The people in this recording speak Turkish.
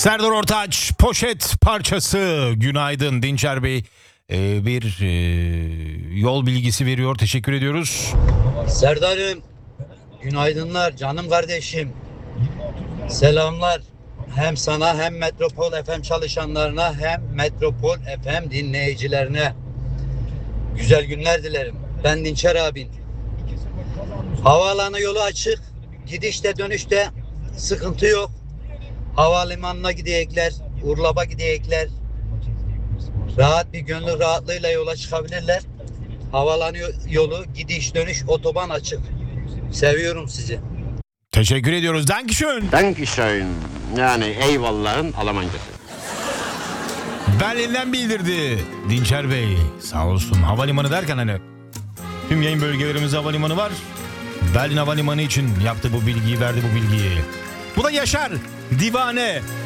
Serdar Ortaç poşet parçası. Günaydın Dinçer Bey. Bir yol bilgisi veriyor. Teşekkür ediyoruz. Serdar'ım, günaydınlar canım kardeşim. Selamlar hem sana hem Metropol FM çalışanlarına hem Metropol FM dinleyicilerine. Güzel günler dilerim. Ben Dinçer abin. Havaalanı yolu açık. Gidişte dönüşte sıkıntı yok. Havalimanına gidecekler, Urlap'a gidecekler. Rahat bir gönül rahatlığıyla yola çıkabilirler. Havaalanı yolu gidiş dönüş otoban açık. Seviyorum sizi. Teşekkür ediyoruz. Dankeschön. Dankeschön. Yani eyvallahın Almancası. Berlin'den bildirdi Dinçer Bey. Sağ olsun. Havalimanı derken hani tüm yayın bölgelerimizde havalimanı var. Berlin Havalimanı için yaptı bu bilgiyi, verdi bu bilgiyi. Bu da Yaşar Divane.